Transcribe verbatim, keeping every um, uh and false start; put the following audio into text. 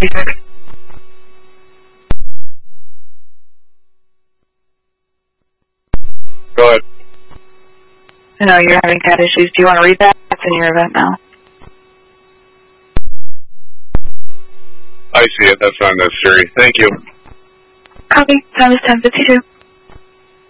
fifty-six. Go ahead. I know you're having cat issues. Do you want to read that? That's in your event now. I see it. That's not necessary. Thank you. Copy. Time is ten fifty-two.